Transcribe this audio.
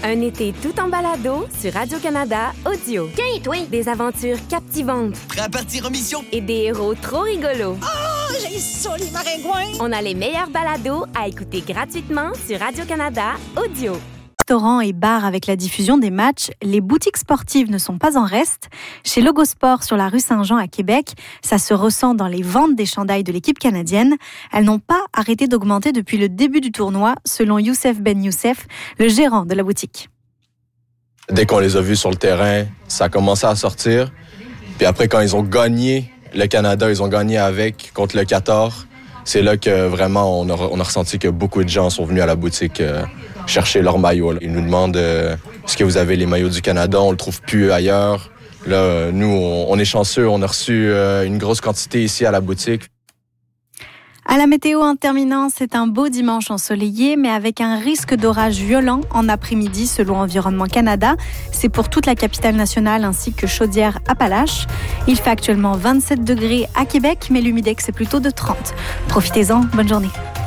Un été tout en balado sur Radio-Canada Audio. Tiens, toi! Des aventures captivantes. Prêt à partir en mission? Et des héros trop rigolos. Oh, j'ai ça, les maringouins! On a les meilleurs balados à écouter gratuitement sur Radio-Canada Audio. Restaurants et bars avec la diffusion des matchs, les boutiques sportives ne sont pas en reste. Chez Logosport sur la rue Saint-Jean à Québec, ça se ressent dans les ventes des chandails de l'équipe canadienne. Elles n'ont pas arrêté d'augmenter depuis le début du tournoi, selon Youssef Ben Youssef, le gérant de la boutique. Dès qu'on les a vus sur le terrain, ça a commencé à sortir. Puis après, quand ils ont gagné le Canada, ils ont gagné avec contre le Qatar. C'est là que vraiment on a ressenti que beaucoup de gens sont venus à la boutique chercher leur maillot. Ils nous demandent est-ce que vous avez les maillots du Canada, on le trouve plus ailleurs. Là, nous, on est chanceux, on a reçu une grosse quantité ici à la boutique. À la météo en terminant, c'est un beau dimanche ensoleillé, mais avec un risque d'orage violent en après-midi selon Environnement Canada. C'est pour toute la capitale nationale ainsi que Chaudière-Appalaches. Il fait actuellement 27 degrés à Québec, mais l'humidex est plutôt de 30. Profitez-en, bonne journée.